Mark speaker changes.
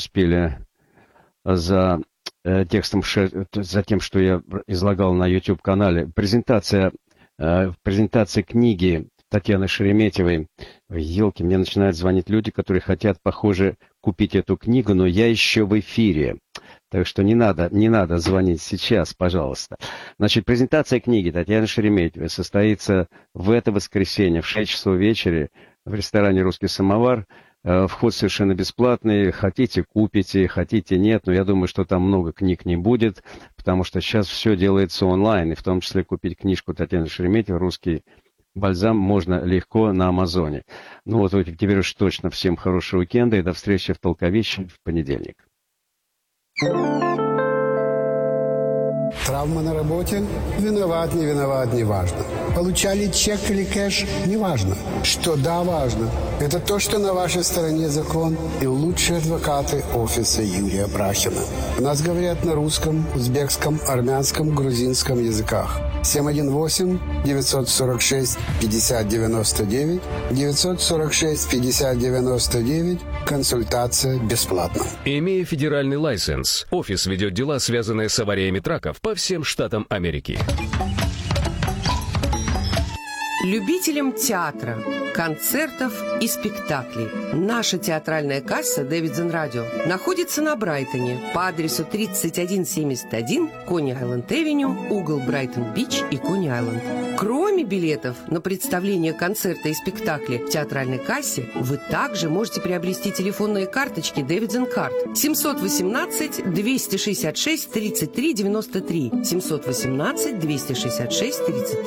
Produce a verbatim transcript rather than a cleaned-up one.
Speaker 1: успели за э, текстом, за тем, что я излагал на YouTube-канале. Презентация, э, презентация книги Татьяны Шереметьевой. Елки, мне начинают звонить люди, которые хотят, похоже, купить эту книгу, но я еще в эфире. Так что не надо, не надо звонить сейчас, пожалуйста. Значит, презентация книги Татьяны Шереметьевой состоится в это воскресенье в шесть часов вечера в ресторане «Русский самовар». Вход совершенно бесплатный. Хотите, купите, хотите, нет. Но я думаю, что там много книг не будет, потому что сейчас все делается онлайн. И в том числе купить книжку Татьяны Шереметьевой «Русский бальзам» можно легко на Амазоне. Ну вот теперь уж точно всем хорошего уикенда и до встречи в Толковище в понедельник.
Speaker 2: Травма на работе? Виноват, не виноват, не важно. Получали чек или кэш? Не важно. Что да, важно. Это то, что на вашей стороне закон и лучшие адвокаты офиса Юрия Брахина. У нас говорят на русском, узбекском, армянском, грузинском языках. семь один восемь девятьсот сорок шесть пятьдесят девяносто девять девятьсот сорок шесть пятьдесят девяносто девять. Консультация бесплатна.
Speaker 3: Имея федеральный лайсенс, офис ведет дела, связанные с авариями траков по всем штатам Америки.
Speaker 4: Любителям театра, концертов и спектаклей. Наша театральная касса Davidson Radio находится на Брайтоне по адресу тридцать один семьдесят один Кони-Айленд-Эвеню, угол Брайтон-Бич и Кони-Айленд. Кроме билетов на представление концерта и спектакли в театральной кассе, вы также можете приобрести телефонные карточки Davidson Card семьсот восемнадцать двести шестьдесят шесть тридцать три девяносто три семьсот восемнадцать двести шестьдесят шесть тридцать три